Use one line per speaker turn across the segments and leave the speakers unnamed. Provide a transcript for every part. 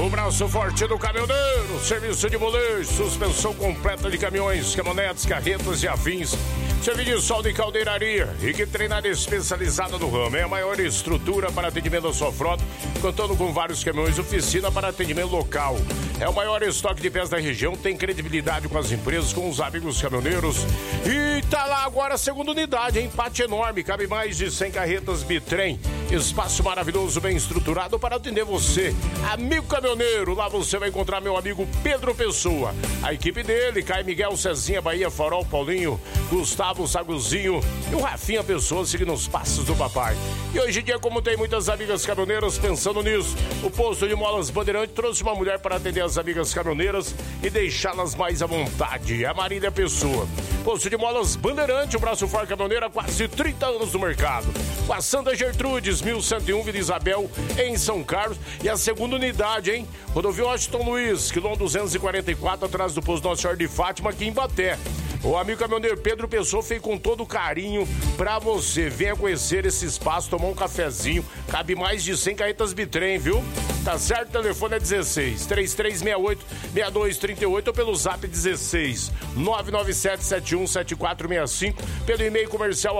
O braço forte do caminhoneiro, serviço de molejo, suspensão completa de caminhões, caminhonetes, carretas e afins. Serviço de solda e caldeiraria, equipe treinada especializada no ramo. É a maior estrutura para atendimento da sua frota, contando com vários caminhões, oficina para atendimento local. É o maior estoque de peças da região, tem credibilidade com as empresas, com os amigos caminhoneiros. E tá lá agora a segunda unidade, hein? Pátio enorme, cabe mais de 100 carretas bitrem. Espaço maravilhoso, bem estruturado para atender você, amigo caminhoneiro. Lá você vai encontrar meu amigo Pedro Pessoa. A equipe dele, Caio Miguel, Cezinha, Bahia, Farol, Paulinho, Gustavo, Saguzinho e o Rafinha Pessoa, seguindo os passos do papai. E hoje em dia, como tem muitas amigas caminhoneiras pensando nisso, o posto de molas Bandeirante trouxe uma mulher para atender as amigas caminhoneiras e deixá-las mais à vontade. A Marília Pessoa. Posto de molas Bandeirante, o braço forte caminhoneiro há quase 30 anos no mercado. Com a Santa Gertrudes, 1101 Vila Isabel, em São Carlos. E a segunda unidade, hein? Rodovia Washington Luiz, quilômetro 244, atrás do posto Nossa Senhora de Fátima, aqui em Baté. O amigo caminhoneiro Pedro Pessoa fez com todo carinho pra você. Venha conhecer esse espaço, tomar um cafezinho. Cabe mais de 100 carretas bitrem, viu? Tá certo? O telefone é 16 3368 6238 ou pelo zap 16 997 71 7465, pelo e-mail comercial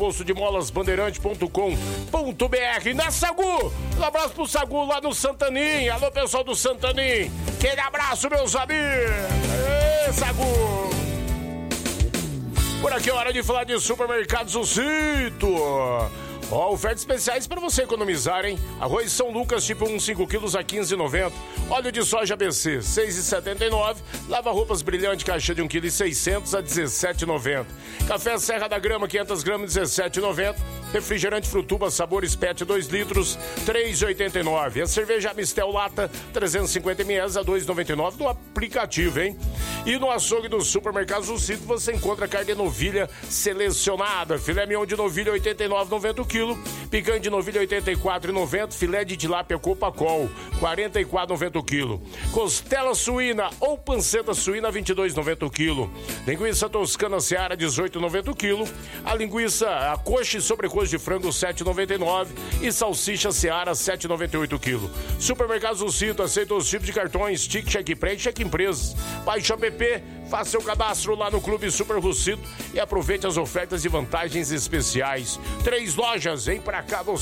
@postodemolasbandeirante.com.br. Na Sagu, um abraço pro Sagu lá no Santanim. Alô, pessoal do Santanim. Aquele abraço, meus amigos. Ê, Sagu. Por aqui é hora de falar de Supermercados O Cito. Ó, ofertas especiais para você economizar, hein? Arroz São Lucas, tipo 1, 5 quilos a R$15,90. Óleo de soja ABC, R$6,79. Lava-roupas Brilhante, caixa de 1,6 kg a R$17,90. Café Serra da Grama, 500 gramas, R$17,90. Refrigerante Frutuba, sabores PET, 2 litros, R$3,89. A cerveja Amistel Lata, 350 ml a R$2,99 no aplicativo, hein? E no açougue do Supermercados O Cito você encontra carne de novilha selecionada. Filé mignon de novilha, R$89,90 o quilo. Picanha de novilha, R$84,90. Filé de tilápia Copacol, R$44,90 o quilo. Costela suína ou panceta suína, R$22,90 o quilo. Linguiça toscana Seara, R$18,90 o quilo. A linguiça, a coxa e sobrecoxa de frango, R$7,99. E salsicha Seara, R$7,98 o quilo. Supermercados O Cito aceita os tipos de cartões, TIC, Cheque Prêmio, Cheque Empresas. Baixe o app, faça seu cadastro lá no Clube Super Rucito e aproveite as ofertas e vantagens especiais. 3 lojas, vem pra cá você.